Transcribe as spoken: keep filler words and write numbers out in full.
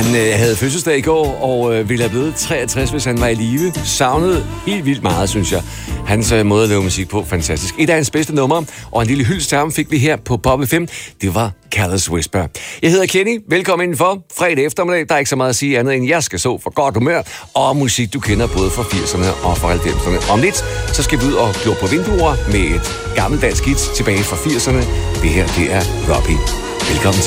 Han øh, havde fødselsdag i går, og øh, ville have blevet treogtres, hvis han var i live. Savnede helt vildt meget, synes jeg. Hans øh, måde at lave musik på, fantastisk. Et af hans bedste numre, og en lille hyldest til ham fik vi her på Pop F M. Det var Careless Whisper. Jeg hedder Kenny. Velkommen indenfor. Fredag eftermiddag. Der er ikke så meget at sige andet end, jeg skal så for godt humør og musik, du kender både fra firserne og fra halvfemserne. Om lidt, så skal vi ud og klå på vinduer med et gammeldansk hit tilbage fra firserne. Det her, det er Robbie. Velkommen til.